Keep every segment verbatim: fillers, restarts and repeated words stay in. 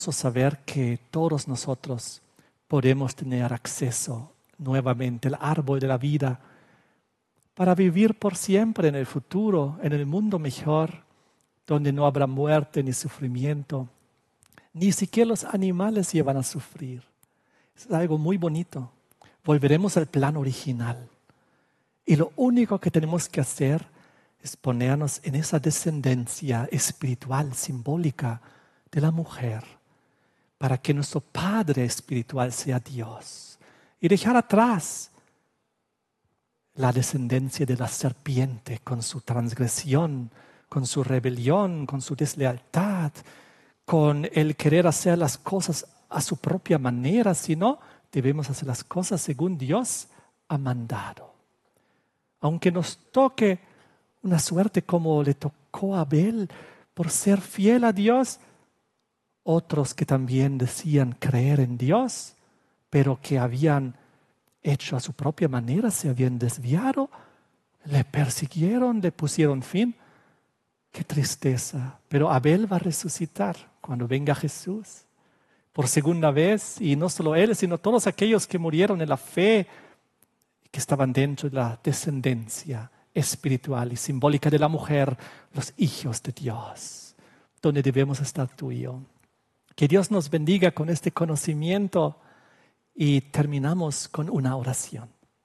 saber que todos nosotros podemos tener acceso nuevamente al árbol de la vida para vivir por siempre en el futuro, en el mundo mejor, donde no habrá muerte ni sufrimiento. Ni siquiera los animales llevan a sufrir. Es algo muy bonito. Volveremos al plan original. Y lo único que tenemos que hacer es ponernos en esa descendencia espiritual, simbólica de la mujer, para que nuestro Padre espiritual sea Dios. Y dejar atrás la descendencia de la serpiente con su transgresión, con su rebelión, con su deslealtad, con el querer hacer las cosas a su propia manera, sino debemos hacer las cosas según Dios ha mandado. Aunque nos toque una suerte como le tocó a Abel por ser fiel a Dios, otros que también decían creer en Dios, pero que habían hecho a su propia manera, se habían desviado, le persiguieron, le pusieron fin. ¡Qué tristeza! Pero Abel va a resucitar cuando venga Jesús por segunda vez, y no solo él, sino todos aquellos que murieron en la fe, que estaban dentro de la descendencia espiritual y simbólica de la mujer, los hijos de Dios, donde debemos estar tú y yo. Que Dios nos bendiga con este conocimiento y terminamos con una oración.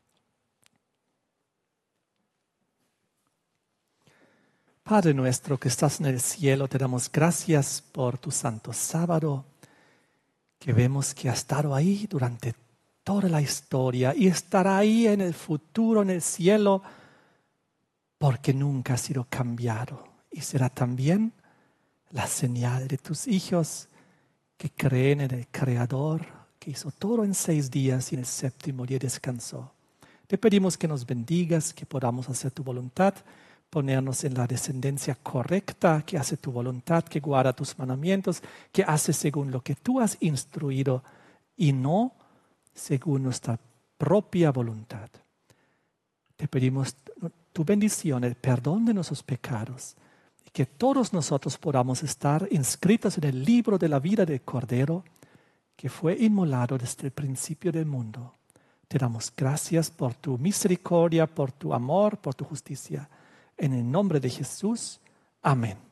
Padre nuestro que estás en el cielo, te damos gracias por tu santo sábado, que vemos que ha estado ahí durante toda la historia y estará ahí en el futuro, en el cielo, porque nunca ha sido cambiado. Y será también la señal de tus hijos que creen en el Creador, que hizo todo en seis días y en el séptimo día descansó. Te pedimos que nos bendigas, que podamos hacer tu voluntad, ponernos en la descendencia correcta, que hace tu voluntad, que guarda tus mandamientos, que hace según lo que tú has instruido y no según nuestra propia voluntad. Te pedimos tu bendición, el perdón de nuestros pecados, y que todos nosotros podamos estar inscritos en el libro de la vida del Cordero, que fue inmolado desde el principio del mundo. Te damos gracias por tu misericordia, por tu amor, por tu justicia. En el nombre de Jesús, amén.